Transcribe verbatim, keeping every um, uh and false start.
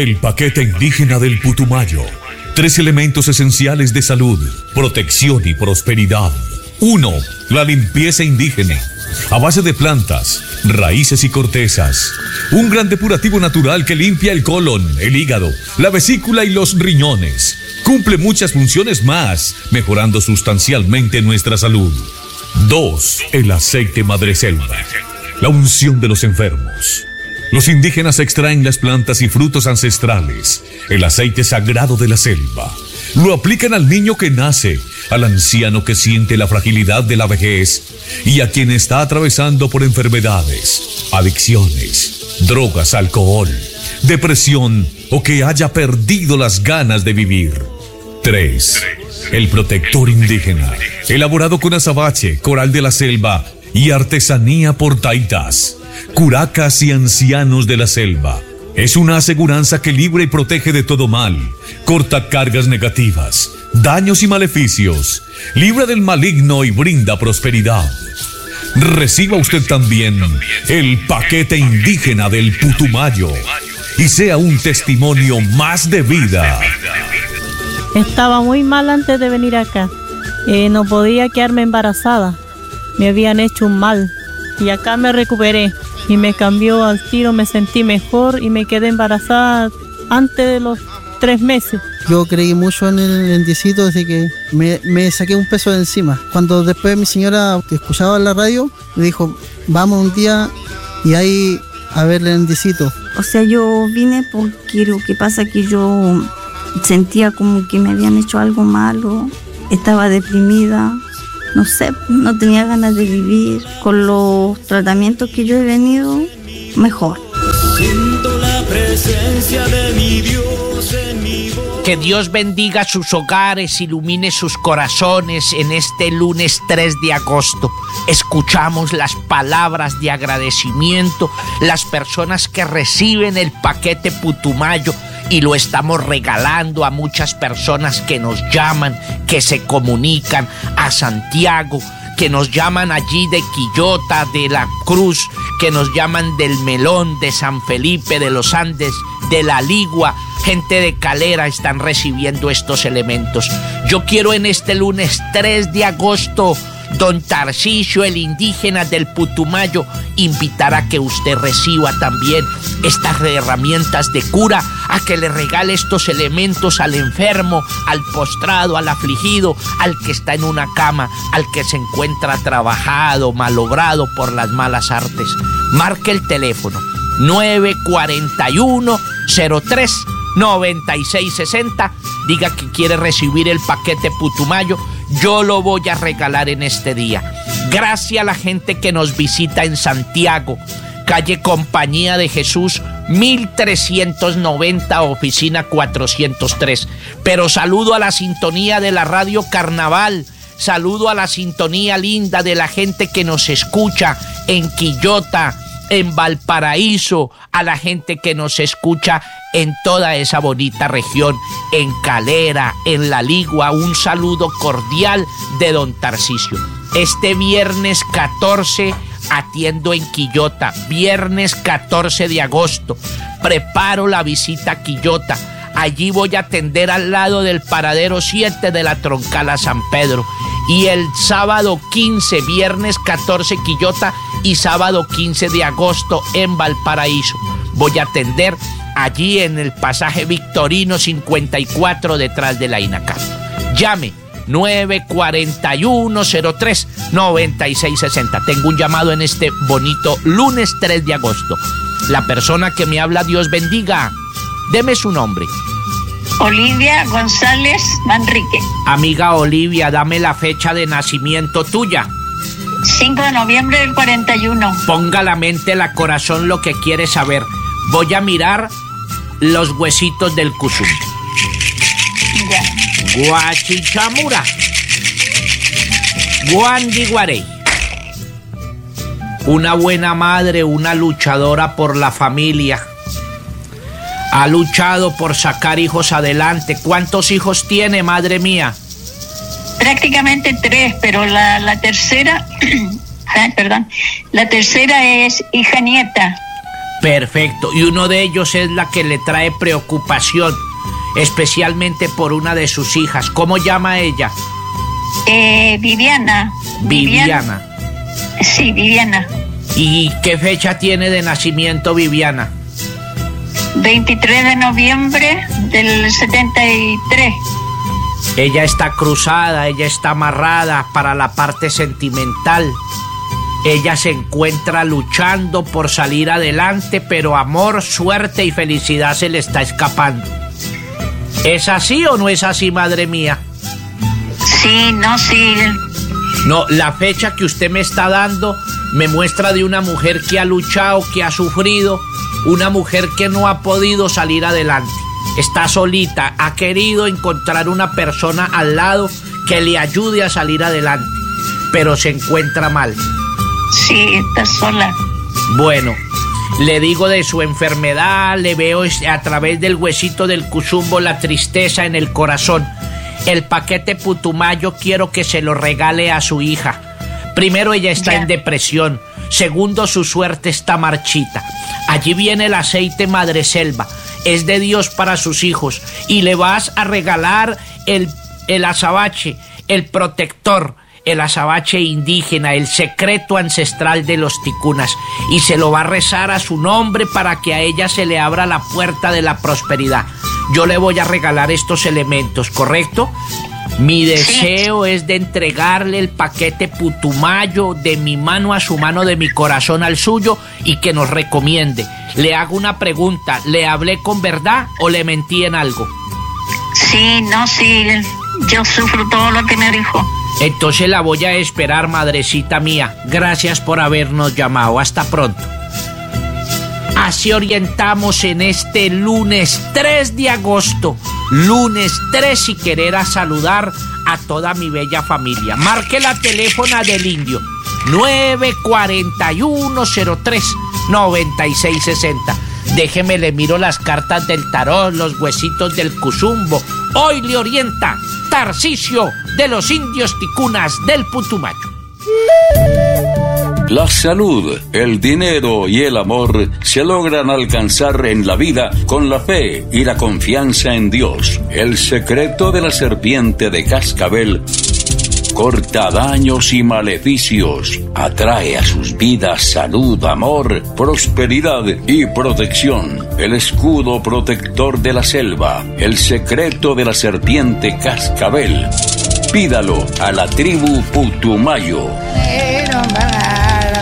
El paquete indígena del Putumayo. Tres elementos esenciales de salud, protección y prosperidad. Uno, la limpieza indígena, a base de plantas, raíces y cortezas. Un gran depurativo natural que limpia el colon, el hígado, la vesícula y los riñones. Cumple muchas funciones más, mejorando sustancialmente nuestra salud. Dos, el aceite madreselva, la unción de los enfermos. Los indígenas extraen las plantas y frutos ancestrales, el aceite sagrado de la selva. Lo aplican al niño que nace, al anciano que siente la fragilidad de la vejez y a quien está atravesando por enfermedades, adicciones, drogas, alcohol, depresión o que haya perdido las ganas de vivir. Tres. El protector indígena, elaborado con azabache, coral de la selva y artesanía por taitas, curacas y ancianos de la selva. Es una aseguranza que libra y protege de todo mal, corta cargas negativas, daños y maleficios, libra del maligno y brinda prosperidad. Reciba usted también el paquete indígena del Putumayo y sea un testimonio más de vida. Estaba muy mal antes de venir acá. Eh, no podía quedarme embarazada. Me habían hecho un mal. Y acá me recuperé. Y me cambió al tiro, me sentí mejor y me quedé embarazada antes de los tres meses. Yo creí mucho en el lentecito, así que me, me saqué un peso de encima. Cuando después mi señora, que escuchaba la radio, me dijo, vamos un día y ahí a ver el lentecito. O sea, yo vine porque lo que pasa es que yo sentía como que me habían hecho algo malo, estaba deprimida, no sé, no tenía ganas de vivir. Con los tratamientos que yo he venido, mejor. Siento la presencia de mi Dios en mi voz. Que Dios bendiga sus hogares, ilumine sus corazones en este lunes tres de agosto. Escuchamos las palabras de agradecimiento, las personas que reciben el paquete Putumayo y lo estamos regalando a muchas personas que nos llaman, que se comunican a Santiago, que nos llaman allí de Quillota, de La Cruz, que nos llaman del Melón, de San Felipe, de los Andes, de La Ligua. Gente de Calera están recibiendo estos elementos. Yo quiero en este lunes tres de agosto, don Tarcisio, el indígena del Putumayo, invitar a que usted reciba también estas herramientas de cura, a que le regale estos elementos al enfermo, al postrado, al afligido, al que está en una cama, al que se encuentra trabajado, malogrado por las malas artes. Marque el teléfono nueve cuatro uno, cero tres, noventa y seis sesenta, diga que quiere recibir el paquete Putumayo. Yo lo voy a regalar en este día. Gracias a la gente que nos visita en Santiago, calle Compañía de Jesús, mil trescientos noventa, oficina cuatrocientos tres. Pero saludo a la sintonía de la Radio Carnaval, saludo a la sintonía linda de la gente que nos escucha en Quillota, en Valparaíso, a la gente que nos escucha en toda esa bonita región, en Calera, en La Ligua. Un saludo cordial de don Tarcisio. Este viernes catorce atiendo en Quillota, viernes catorce de agosto. Preparo la visita a Quillota. Allí voy a atender al lado del paradero siete de la Troncala San Pedro. Y el sábado quince, viernes catorce Quillota y sábado quince de agosto en Valparaíso. Voy a atender allí en el pasaje Victorino cincuenta y cuatro detrás de la INACAP. Llame nueve cuatro uno, cero tres, noventa y seis sesenta. Tengo un llamado en este bonito lunes tres de agosto. La persona que me habla, Dios bendiga. Deme su nombre. Olivia González Manrique. Amiga Olivia, dame la fecha de nacimiento tuya. cinco de noviembre del cuarenta y uno. Ponga la mente, la corazón lo que quiere saber. Voy a mirar los huesitos del cusum. Ya. Guachichamura. Guandiguarey. Una buena madre, una luchadora por la familia. Ha luchado por sacar hijos adelante. ¿Cuántos hijos tiene, madre mía? Prácticamente tres, pero la, la tercera, perdón, la tercera es hija nieta. Perfecto. Y uno de ellos es la que le trae preocupación, especialmente por una de sus hijas. ¿Cómo llama ella? Eh, Viviana. Viviana. Sí, Viviana. ¿Y qué fecha tiene de nacimiento Viviana? veintitrés de noviembre del setenta y tres. Ella está cruzada, ella está amarrada para la parte sentimental. Ella se encuentra luchando por salir adelante, pero amor, suerte y felicidad se le está escapando. ¿Es así o no es así, madre mía? Sí, no, sí. No, la fecha que usted me está dando me muestra de una mujer que ha luchado, que ha sufrido, una mujer que no ha podido salir adelante. Está solita, ha querido encontrar una persona al lado que le ayude a salir adelante, pero se encuentra mal. Sí, está sola. Bueno, le digo de su enfermedad, le veo a través del huesito del cusumbo la tristeza en el corazón. El paquete Putumayo quiero que se lo regale a su hija. Primero, ella está ya en depresión. Segundo, su suerte está marchita. Allí viene el aceite Madre Selva. Es de Dios para sus hijos. Y le vas a regalar el, el azabache, el protector, el azabache indígena, el secreto ancestral de los ticunas. Y se lo va a rezar a su nombre para que a ella se le abra la puerta de la prosperidad. Yo le voy a regalar estos elementos, ¿correcto? Mi deseo es de entregarle el paquete Putumayo de mi mano a su mano, de mi corazón al suyo, y que nos recomiende. Le hago una pregunta, ¿le hablé con verdad o le mentí en algo? Sí, no, sí, yo sufro todo lo que me dijo. Entonces la voy a esperar, madrecita mía. Gracias por habernos llamado. Hasta pronto. Así orientamos en este lunes tres de agosto. Lunes tres, y querer a saludar a toda mi bella familia. Marque la teléfona del indio. nueve cuatro uno cero tres nueve seis seis cero. Déjeme, le miro las cartas del tarot, los huesitos del cusumbo. Hoy le orienta Tarcisio de los indios ticunas del Putumayo. La salud, el dinero y el amor se logran alcanzar en la vida con la fe y la confianza en Dios. El secreto de la serpiente de cascabel corta daños y maleficios, atrae a sus vidas salud, amor, prosperidad y protección. El escudo protector de la selva, el secreto de la serpiente cascabel. Pídalo a la tribu Putumayo.